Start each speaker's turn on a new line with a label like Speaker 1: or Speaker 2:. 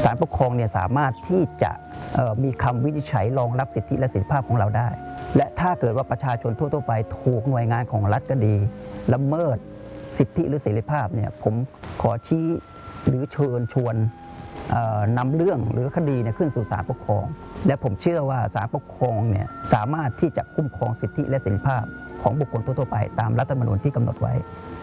Speaker 1: ศาลปกครองเนี่ยสามารถที่จะมีคำวินิจฉัยรองรับสิทธิและเสรีภาพของเราได้และถ้าเกิดว่าประชาชนทั่วๆไปถูกหน่วยงานของรัฐก็ดีละเมิดสิทธิหรือเสรีภาพเนี่ยผมขอชี้หรือเชิญชวนนำเรื่องหรือคดีเนี่ยขึ้นสู่ศาลปกครองและผมเชื่อว่าศาลปกครองเนี่ยสามารถที่จะคุ้มครองสิทธิและเสรีภาพของบุคคลทั่วๆไปตามรัฐธรรมนูญที่กำหนดไว้